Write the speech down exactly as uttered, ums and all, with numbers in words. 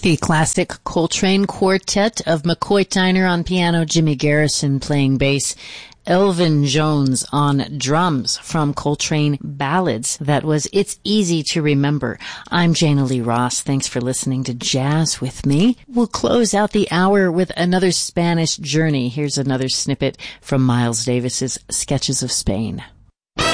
The classic Coltrane Quartet of McCoy Tyner on piano, Jimmy Garrison playing bass, Elvin Jones on drums from Coltrane Ballads. That was It's Easy to Remember. I'm Jana Lee Ross. Thanks for listening to Jazz with me. We'll close out the hour with another Spanish journey. Here's another snippet from Miles Davis's Sketches of Spain.